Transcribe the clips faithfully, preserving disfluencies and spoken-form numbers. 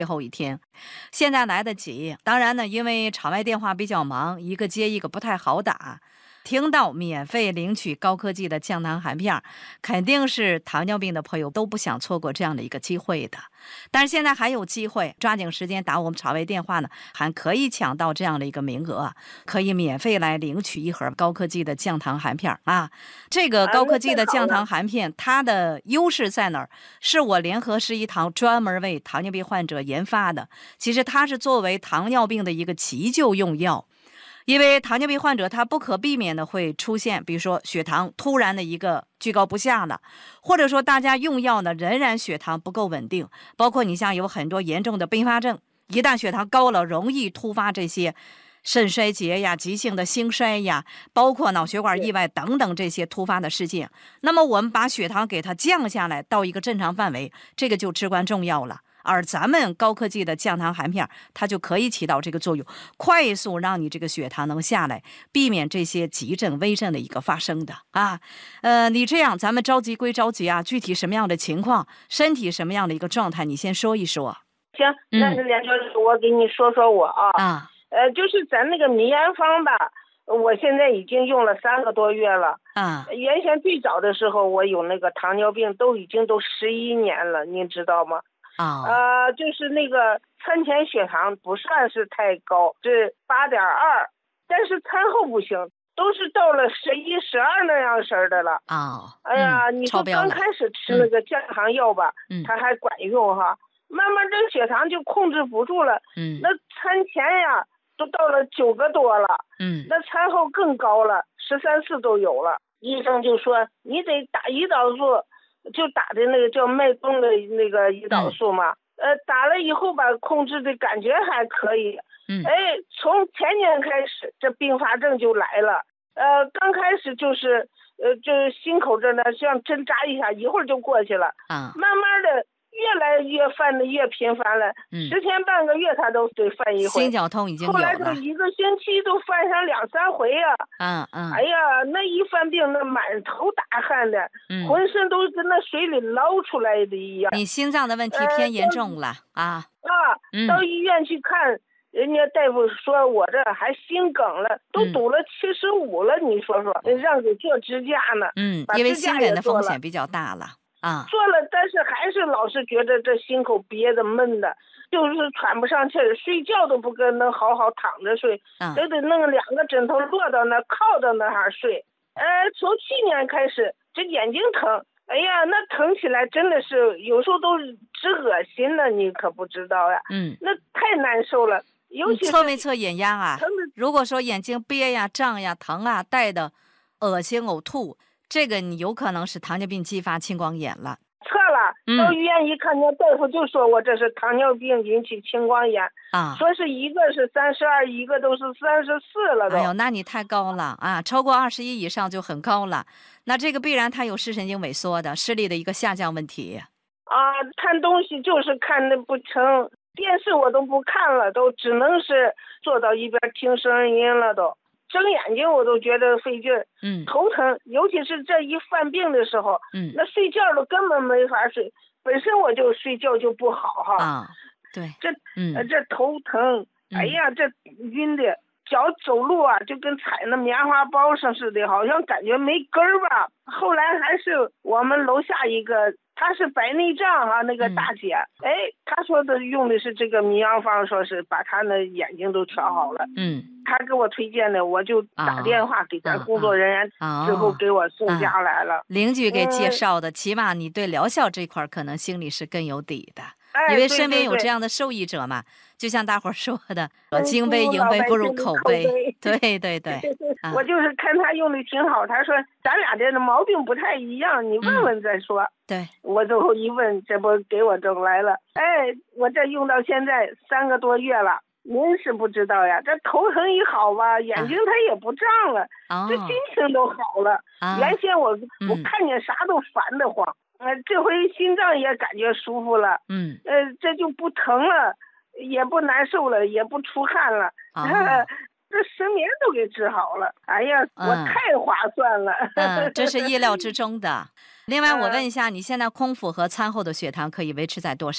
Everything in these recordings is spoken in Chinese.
最后一天，现在来得及。当然呢，因为场外电话比较忙，一个接一个不太好打。听到免费领取高科技的降糖含片，肯定是糖尿病的朋友都不想错过这样的一个机会的。但是现在还有机会，抓紧时间打我们场外电话呢，还可以抢到这样的一个名额，可以免费来领取一盒高科技的降糖含片啊。这个高科技的降糖含片，它的优势在哪儿？是我联合十一堂专门为糖尿病患者研发的。其实它是作为糖尿病的一个急救用药。因为糖尿病患者他不可避免的会出现，比如说血糖突然的一个居高不下了，或者说大家用药呢仍然血糖不够稳定，包括你像有很多严重的并发症，一旦血糖高了，容易突发这些肾衰竭呀、急性的心衰呀，包括脑血管意外等等这些突发的事件。那么我们把血糖给它降下来到一个正常范围，这个就至关重要了。而咱们高科技的降糖含片，它就可以起到这个作用，快速让你这个血糖能下来，避免这些急症危症的一个发生的啊。呃，你这样，咱们着急归着急啊，具体什么样的情况，身体什么样的一个状态，你先说一说。 行，那是连教授，我给你说说我啊。 啊， 呃，就是咱那个迷安方吧，我现在已经用了三个多月了。 啊， 原先最早的时候，我有那个糖尿病，都已经都十一年了，您知道吗？ 啊、 呃，就是那个餐前血糖不算是太高，是八点二，但是餐后不行，都是到了十一、十二那样式儿的了。 啊， 哎呀， 嗯、 你说刚开始吃那个降糖药吧， 嗯， 它还管用哈，慢慢这血糖就控制不住了。 嗯， 那餐前呀都到了九个多了， 嗯， 那餐后更高了，十三四都有了。医生就说你得打胰岛素。就打的那个叫脉动的那个胰岛素嘛，嗯、呃，打了以后吧，控制的感觉还可以。 嗯， 哎，从前年开始，这并发症就来了。呃，刚开始就是，呃，就是心口这呢，像针扎一下，一会儿就过去了。 啊， 慢慢的越来越犯的越频繁了， 嗯， 十天半个月他都得犯一回。 心绞痛已经有了。 后来就一个星期都犯上两三回呀、 啊。嗯嗯。 哎呀，那一犯病，那满头大汗的， 嗯， 浑身都跟那水里捞出来的一样。 你心脏的问题偏严重了、呃、啊。 啊， 嗯， 到医院去看。人家大夫说我这还心梗了，都堵了七十五了，你说说，让给做支架呢。 嗯，因为心梗的风险比较大了啊。 做了，但是还是老是觉得这心口憋得闷的，就是喘不上气儿，睡觉都不跟能好好躺着睡， 嗯、 都得弄两个枕头落到那靠到那哈睡。呃，从去年开始，这眼睛疼，哎呀，那疼起来真的是有时候都直恶心了，你可不知道呀。 嗯， 那太难受了。尤其你测没测眼压啊？如果说眼睛憋呀、胀呀、疼啊，带的恶心、呕吐，这个你有可能是糖尿病继发青光眼了。 测了，到医院一看，那大夫就说我这是糖尿病引起青光眼啊， 说是一个是三十二，一个都是三十四了都。 哎呦，那你太高了啊！超过二十一以上就很高了，那这个必然它有视神经萎缩的视力的一个下降问题啊。看东西就是看的不成。电视我都不看了，都只能是坐到一边听声音了都，睁眼睛我都觉得费劲儿， 嗯， 头疼，尤其是这一犯病的时候， 嗯， 那睡觉都根本没法睡，本身我就睡觉就不好哈， 啊，对， 这， 嗯， 呃、这头疼，哎呀，这晕的，脚走路啊就跟踩那棉花包上似的，好像感觉没根儿吧。后来还是我们楼下一个。他是白内障哈、啊，那个大姐，嗯、哎，他说的用的是这个迷昂方，说是把他的眼睛都调好了。 嗯， 他给我推荐的，我就打电话给咱工作人员， 啊、 之后给我送家来了。 邻、啊、居给介绍的、嗯，起码你对疗效这块可能心里是更有底的。 哎、 因为身边有这样的受益者嘛， 对对对， 就像大伙说的，金杯银杯不如口碑。对对对， 啊、我就是看他用的挺好，他说咱俩这毛病不太一样，你问问再说。嗯、 对， 我最后一问，这不给我整来了。哎，我这用到现在三个多月了。您是不知道呀，这头疼一好吧，眼睛它也不胀了， 啊、 这心情都好了。 啊、 原先我、 嗯、 我看见啥都烦得慌。呃，这回心脏也感觉舒服了， 嗯， 呃，这就不疼了，也不难受了，也不出汗了， 啊、 这失眠都给治好了。哎呀， 嗯、 我太划算了。 嗯，这是意料之中的。另外，我问一下，你现在空腹和餐后的血糖可以维持在多少？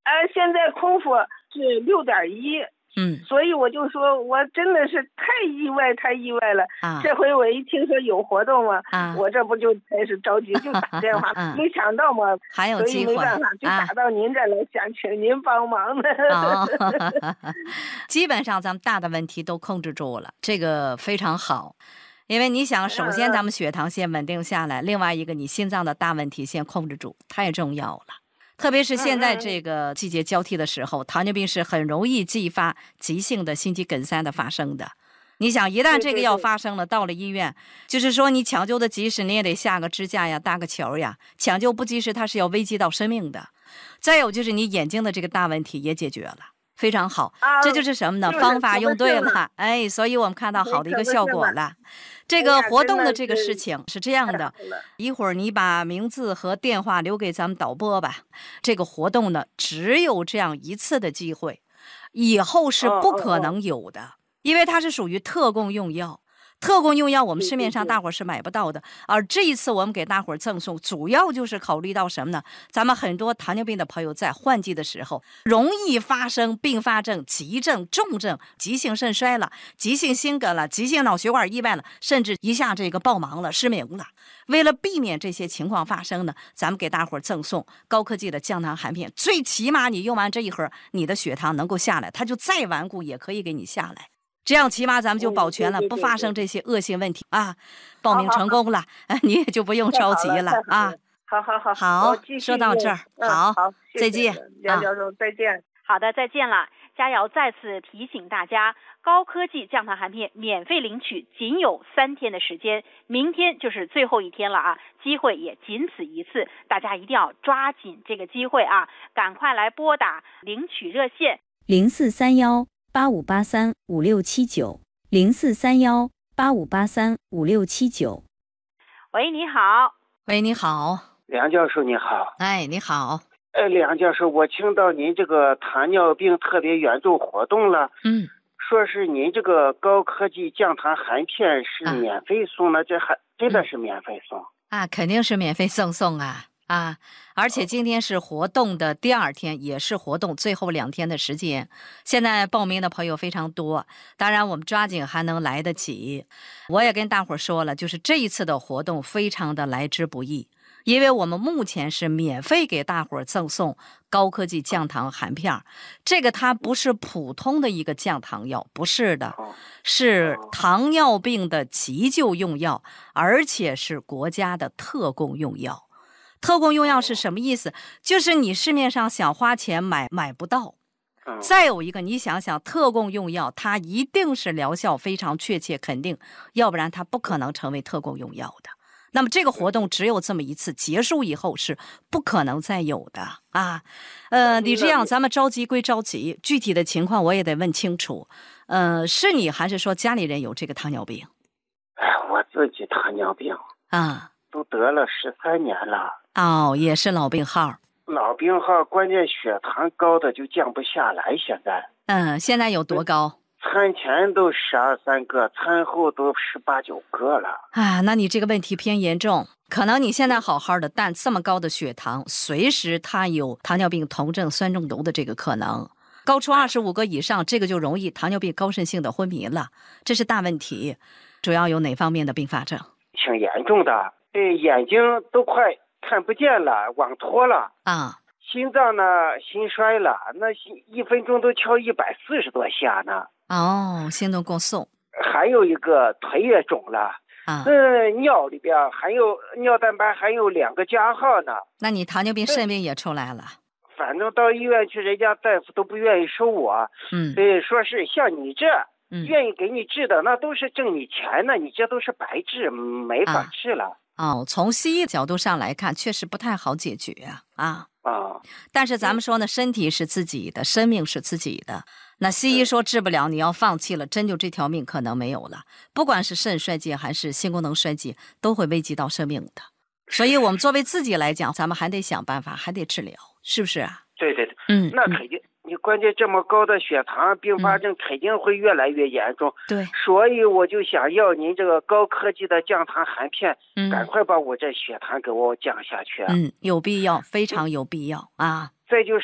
呃，现在空腹是六点一。 嗯， 所以我就说，我真的是太意外，太意外了。 啊， 这回我一听说有活动嘛， 啊， 我这不就开始着急，就打电话， 啊、 没想到嘛， 还有机会， 所以没办法，就打到您这来，啊、想请您帮忙的。 哦，基本上咱们大的问题都控制住了，这个非常好。因为你想，首先咱们血糖先稳定下来，另外一个你心脏的大问题先控制住，太重要了。特别是现在这个季节交替的时候，糖尿病是很容易继发急性的心肌梗塞的发生的。你想，一旦这个药发生了，到了医院，就是说你抢救的及时，你也得下个支架呀，搭个桥呀。抢救不及时，它是要危及到生命的。再有就是你眼睛的这个大问题也解决了，非常好。这就是什么呢？方法用对了，哎，所以我们看到好的一个效果了。这个活动的这个事情是这样的，一会儿你把名字和电话留给咱们导播吧。这个活动呢，只有这样一次的机会，以后是不可能有的，因为它是属于特供用药。特供用药我们市面上大伙儿是买不到的，而这一次我们给大伙儿赠送，主要就是考虑到什么呢？咱们很多糖尿病的朋友在换季的时候，容易发生并发症、急症、重症、急性肾衰了、急性心梗了、急性脑血管意外了，甚至一下这个暴盲了、失明了。为了避免这些情况发生呢，咱们给大伙儿赠送高科技的降糖含片，最起码你用完这一盒，你的血糖能够下来，它就再顽固也可以给你下来。这样起码咱们就保全了，不发生这些恶性问题啊！报名成功了，你也就不用着急了啊！ 好好好， 好，说到这儿，好， 好， 再见， 梁教授，再见。 好的，再见了。佳瑶再次提醒大家，高科技降糖含片免费领取，仅有三天的时间，明天就是最后一天了啊！机会也仅此一次，大家一定要抓紧这个机会啊！赶快来拨打领取热线零四三幺。八五八三五六七九零四三幺八五八三五六七九。 喂，你好。 喂，你好。 梁教授你好。 哎，你好。 呃，梁教授，我听到您这个糖尿病特别援助活动了， 嗯， 说是您这个高科技降糖含片是免费送的，啊、这还真的是免费送啊？肯定是免费赠送啊。啊，而且今天是活动的第二天，也是活动最后两天的时间。现在报名的朋友非常多，当然我们抓紧还能来得及。我也跟大伙儿说了，就是这一次的活动非常的来之不易，因为我们目前是免费给大伙儿赠送高科技降糖含片，这个它不是普通的一个降糖药，不是的，是糖尿病的急救用药，而且是国家的特供用药。特供用药是什么意思？就是你市面上想花钱买买不到。再有一个，你想想，特供用药它一定是疗效非常确切肯定，要不然它不可能成为特供用药的。那么这个活动只有这么一次，结束以后是不可能再有的啊。呃，你这样咱们着急归着急，具体的情况我也得问清楚。呃，是你还是说家里人有这个糖尿病？ 哎，我自己糖尿病啊， 都得了十三年了。 哦，也是老病号。 老病号，关键血糖高的就降不下来。现在， 嗯，现在有多高？ 餐前都十二三个，餐后都十八九个了。 啊，那你这个问题偏严重，可能你现在好好的，但这么高的血糖，随时它有糖尿病酮症酸中毒的这个可能。高出二十五个以上，这个就容易糖尿病高渗性的昏迷了，这是大问题。主要有哪方面的并发症？ 挺严重的，对，眼睛都快看不见了，网脱了啊！ 心脏呢，心衰了，那一分钟都敲一百四十多下呢。 哦，心动过速。 还有一个腿也肿了啊， 嗯，尿里边还有尿蛋白还有两个加号呢。 那你糖尿病、肾病也出来了？ 反正到医院去，人家大夫都不愿意收我。 嗯， 对，说是像你这。 嗯， 愿意给你治的那都是挣你钱呢，你这都是白治，没法治了。 啊、哦，从西医角度上来看，确实不太好解决啊啊啊！ 但是咱们说呢，身体是自己的，生命是自己的。那西医说治不了，你要放弃了，真就这条命可能没有了。不管是肾衰竭还是心功能衰竭，都会危及到生命的。所以我们作为自己来讲，咱们还得想办法，还得治疗，是不是啊？ 对对对， 嗯， 那肯定。你关键这么高的血糖，并发症肯定会越来越严重。 嗯、对， 所以我就想要您这个高科技的降糖含片， 嗯， 赶快把我这血糖给我降下去。 嗯，有必要，非常有必要啊。 再就是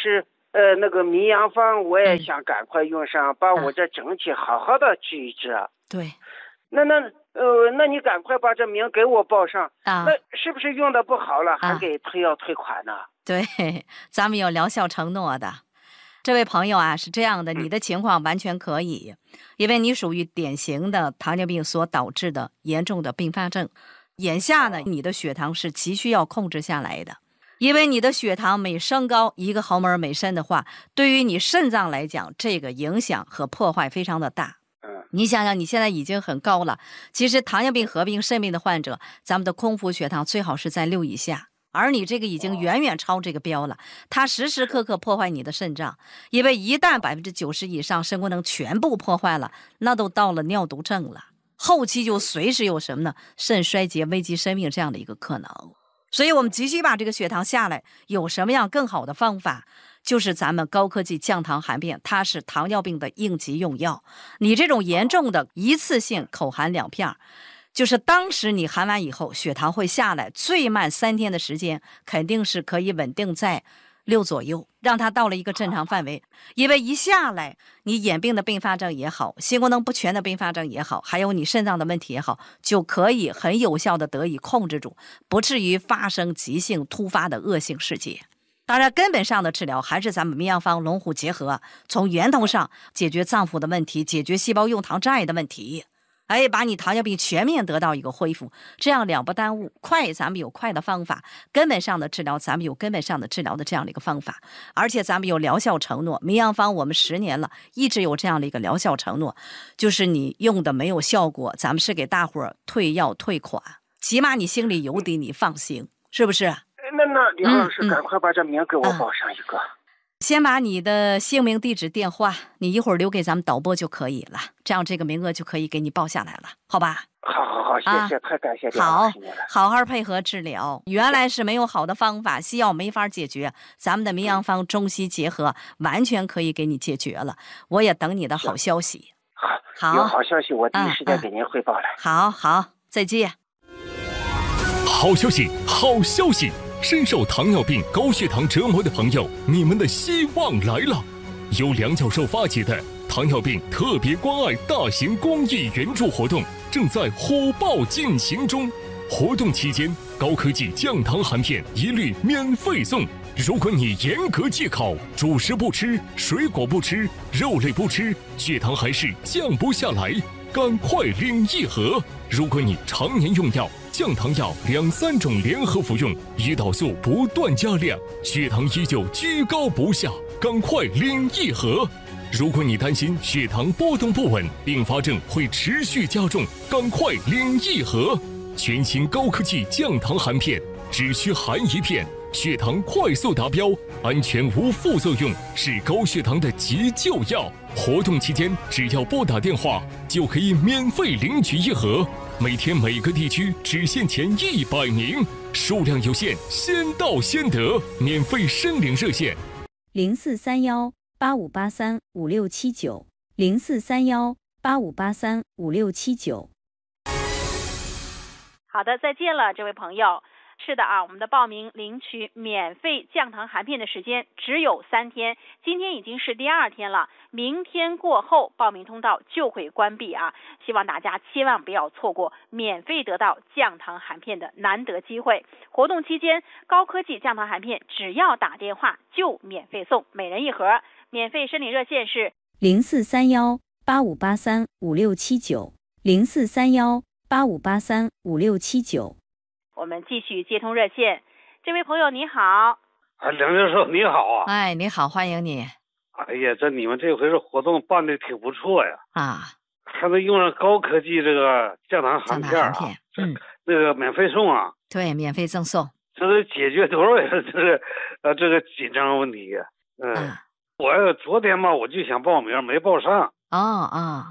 呃，那个迷阳方我也嗯想赶快用上，把我这整体好好的治一治。 对那那呃，那你赶快把这名给我报上。 啊， 那是不是用的不好了，还给退要退款呢？ 对，咱们有疗效承诺的。这位朋友啊，是这样的，你的情况完全可以，因为你属于典型的糖尿病所导致的严重的并发症。眼下呢，你的血糖是急需要控制下来的，因为你的血糖每升高一个毫摩尔每升的话，对于你肾脏来讲，这个影响和破坏非常的大。 嗯， 你想想，你现在已经很高了，其实糖尿病合并肾病的患者，咱们的空腹血糖最好是在六以下。而你这个已经远远超这个标了，它时时刻刻破坏你的肾脏，因为一旦百分之九十以上肾功能全部破坏了，那都到了尿毒症了，后期就随时有什么呢？肾衰竭、危及生命这样的一个可能。所以我们急需把这个血糖下来，有什么样更好的方法？就是咱们高科技降糖含片，它是糖尿病的应急用药。你这种严重的一次性口含两片，就是当时你含完以后，血糖会下来，最慢三天的时间，肯定是可以稳定在六左右，让它到了一个正常范围。因为一下来，你眼病的并发症也好，心功能不全的并发症也好，还有你肾脏的问题也好，就可以很有效的得以控制住，不至于发生急性突发的恶性事件。当然，根本上的治疗还是咱们民药方龙虎结合，从源头上解决脏腑的问题，解决细胞用糖障碍的问题。哎，把你糖尿病全面得到一个恢复，这样两不耽误。快，咱们有快的方法；根本上的治疗，咱们有根本上的治疗的这样的一个方法。而且咱们有疗效承诺，民药方我们十年了，一直有这样的一个疗效承诺，就是你用的没有效果，咱们是给大伙儿退药退款，起码你心里有底，你放心，是不是？ 那那李老师， 嗯嗯赶快把这名给我报上一个。 先把你的姓名、地址、电话，你一会儿留给咱们导播就可以了，这样这个名额就可以给你报下来了，好吧？ 好好好，谢谢， 啊、 太感谢李好老师你了。 好好配合治疗。原来是没有好的方法，西药没法解决，咱们的民药方中西结合，完全可以给你解决了。我也等你的好消息。 好， 好有好消息我第一时间嗯嗯给您汇报来。 好好，再见。 好消息，好消息！深受糖尿病、高血糖折磨的朋友，你们的希望来了！由梁教授发起的糖尿病特别关爱大型公益援助活动正在火爆进行中。活动期间，高科技降糖含片一律免费送。如果你严格戒口，主食不吃，水果不吃，肉类不吃，血糖还是降不下来，赶快领一盒。如果你常年用药，降糖药两三种联合服用，胰岛素不断加量，血糖依旧居高不下，赶快领一盒。如果你担心血糖波动不稳，并发症会持续加重，赶快领一盒。全新高科技降糖含片，只需含一片，血糖快速达标，安全无副作用，是高血糖的急救药。活动期间，只要拨打电话，就可以免费领取一盒。每天每个地区只限前一百名，数量有限，先到先得。免费申领热线： 零四三幺八五八三五六七九，零四三幺八五八三五六七九。 好的，再见了，这位朋友。是的啊，我们的报名领取免费降糖含片的时间只有三天，今天已经是第二天了，明天过后报名通道就会关闭啊！希望大家千万不要错过免费得到降糖含片的难得机会。活动期间，高科技降糖含片只要打电话就免费送，每人一盒。免费申领热线是零四三幺八五八三五六七九，零四三幺八五八三五六七九。 我们继续接通热线，这位朋友你好。 啊，梁教授你好啊！ 哎，你好，欢迎你。 哎呀，这你们这回这活动办的挺不错呀！ 啊， 还能用上高科技这个降糖含片啊， 嗯， 那个免费送啊。 对，免费赠送。 这是解决多少呀？这个呃这个紧张问题呀。嗯， 啊、 我昨天吧我就想报名，没报上。 哦哦。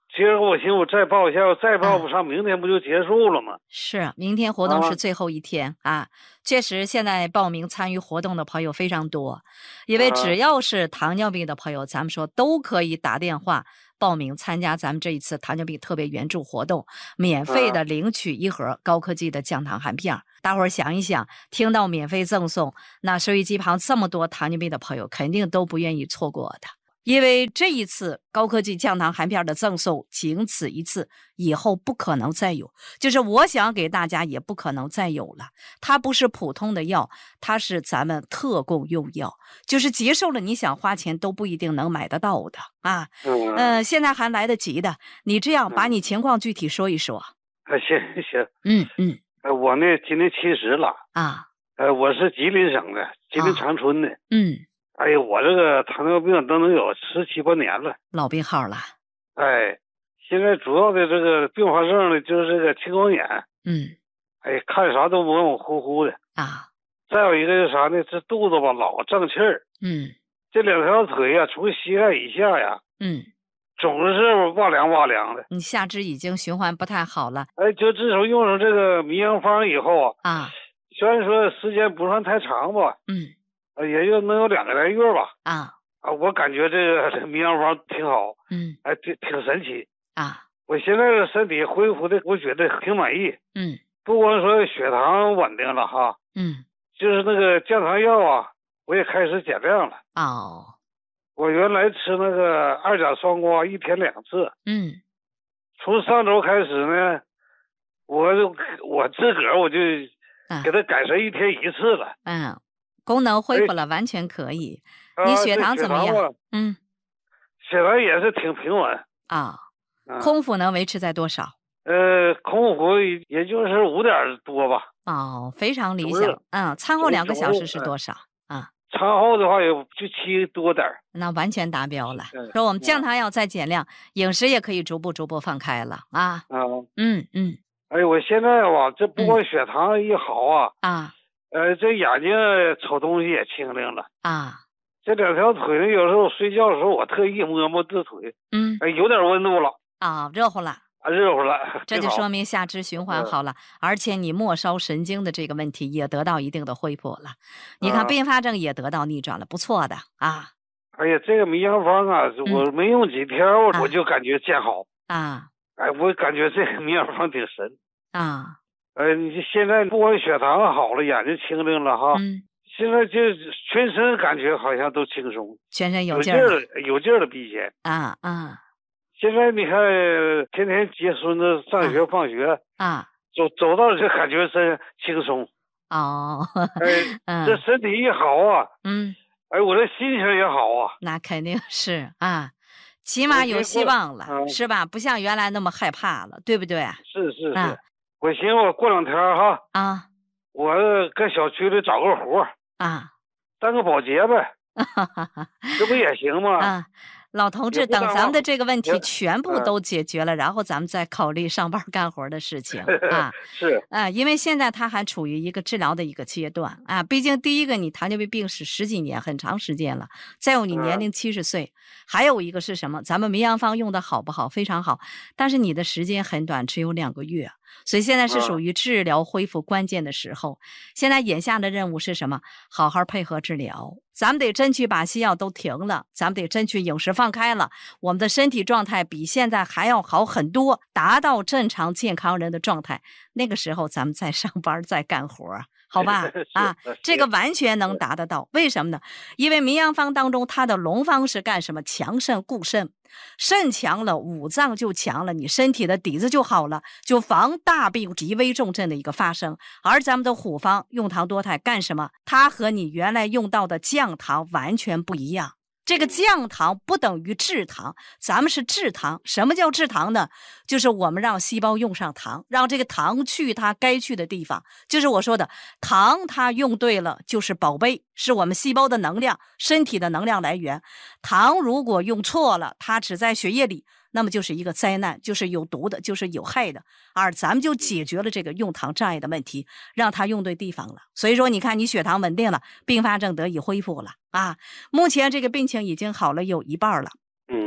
今儿我寻思我再报一下，我再报不上，明天不就结束了吗？ 是，明天活动啊是最后一天啊。确实，现在报名参与活动的朋友非常多，因为啊只要是糖尿病的朋友，咱们说都可以打电话报名参加咱们这一次糖尿病特别援助活动，免费的领取一盒高科技的降糖含片儿。大伙儿想一想，听到免费赠送，那收音机旁这么多糖尿病的朋友，肯定都不愿意错过的。因为这一次高科技降糖含片的赠送仅此一次，以后不可能再有，就是我想给大家也不可能再有了。它不是普通的药，它是咱们特供用药，就是接受了你想花钱都不一定能买得到的啊。 嗯呃，现在还来得及的，你这样把你情况具体说一说。 啊，行行， 嗯嗯呃，我呢今年七十了， 啊呃，我是吉林省的，吉林长春的。 嗯， 哎呀，我这个糖尿病都能有十七八年了。 老病号了。 哎，现在主要的这个并发症呢，就是这个青光眼。 嗯哎，看啥都模模糊糊的。 啊再有一个是啥呢？这肚子吧老胀气儿， 嗯这两条腿呀，从膝盖以下呀， 嗯， 总是哇凉哇凉的。 你下肢已经循环不太好了哎，就自从用上这个迷阳方以后啊， 啊。 虽然说时间不算太长吧， 嗯呃也就能有两个来月吧。 啊啊，我感觉这个这迷阳方挺好， 嗯哎，挺挺神奇。 啊我现在的身体恢复的，我觉得挺满意。 嗯不光说血糖稳定了哈， 嗯就是那个降糖药啊，我也开始减量了。 哦我原来吃那个二甲双胍一天两次， 嗯从上周开始呢，我就我自个儿我就啊给它改成一天一次了。 嗯，功能恢复了，完全可以。你啊血这糖怎么样？ 血糖啊嗯血糖也是挺平稳。 啊， 啊空腹能维持在多少？ 呃，空腹也就是五点多吧。 哦，非常理总是想。嗯，餐后总两个小时总是哎是多少？啊， 餐后的话也就七多点儿。 那完全达标了。 嗯说我们降糖药再减量，饮食也可以逐步逐步放开了啊。 啊， 嗯嗯哎，我现在吧，这不光血糖一好啊， 啊呃，这眼睛瞅东西也清灵了。 啊这两条腿呢，有时候睡觉的时候，我特意摸摸这腿， 嗯哎，有点温度了， 啊，热乎了。 啊，热乎了， 这就挺好说明下肢循环嗯好了，而且你末梢神经的这个问题也得到一定的恢复了。你看啊并发症也得到逆转了，不错的啊哎呀，这个迷阳方啊，我没用几天，我啊我就感觉见好。 啊哎，我感觉这个迷阳方挺神。 啊！ 呃，你这现在不光血糖好了，眼睛清灵了哈， 嗯， 现在就全身感觉好像都轻松， 全身有有劲儿劲儿了的，有劲儿的比以前。 啊啊现在你看，天天接孙子上学放学， 啊！ 走走道就感觉真轻松。 哦， 哎，这嗯身体一好啊， 嗯， 哎，我这心情也好啊。 那肯定是啊，起码有希望了， 嗯是吧？不像原来那么害怕了，对不对？ 是是是， 啊我寻思我过两天哈， 啊我搁小区里找个活儿啊当个保洁呗， 哈哈哈这不也行吗？ 啊！老同志， 也不耽误等咱们的这个问题也全部嗯都解决了，然后咱们再考虑上班干活的事情啊。 是， 啊，因为现在他还处于一个治疗的一个阶段啊，毕竟第一个你糖尿病病史十几年，很长时间了，再有你年龄七十岁，还有一个是什么？咱们迷阳方用的好不好？非常好，但是你的时间很短，只有两个月，所以现在是属于治疗恢复关键的时候。现在眼下的任务是什么？好好配合治疗，咱们得争取把西药都停了，咱们得争取饮食放开了，我们的身体状态比现在还要好很多，达到正常健康人的状态。那个时候咱们再上班再干活，好吧？啊，这个完全能达得到。为什么呢？因为迷阳方当中它的龙方是干什么？强肾固肾，肾强了，五脏就强了，你身体的底子就好了，就防大病急危重症的一个发生。而咱们的虎方用糖多肽干什么？它和你原来用到的降糖完全不一样。这个降糖不等于制糖，咱们是制糖。什么叫制糖呢？就是我们让细胞用上糖，让这个糖去它该去的地方。就是我说的糖，它用对了就是宝贝，是我们细胞的能量，身体的能量来源。糖如果用错了，它只在血液里，那么就是一个灾难，就是有毒的，就是有害的。而咱们就解决了这个用糖障碍的问题，让它用对地方了。所以说你看你血糖稳定了，并发症得以恢复了啊。目前这个病情已经好了有一半了。 嗯，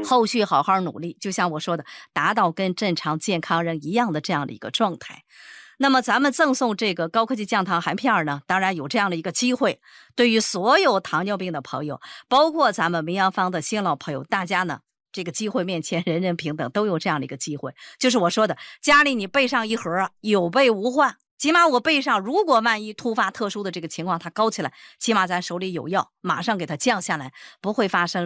嗯， 后续好好努力，就像我说的，达到跟正常健康人一样的这样的一个状态。那么咱们赠送这个高科技降糖含片呢，当然有这样的一个机会，对于所有糖尿病的朋友，包括咱们明阳坊的新老朋友，大家呢这个机会面前人人平等，都有这样的一个机会。就是我说的，家里你备上一盒，有备无患。起码我备上，如果万一突发特殊的这个情况它高起来，起码咱手里有药，马上给它降下来，不会发生